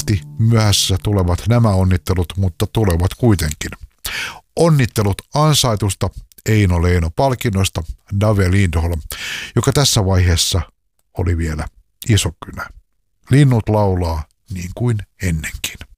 Valitettavasti myöhässä tulevat nämä onnittelut, mutta tulevat kuitenkin. Onnittelut ansaitusta Eino Leino-palkinnosta Dave Lindholm, joka tässä vaiheessa oli vielä iso kynä. Linnut laulaa niin kuin ennenkin.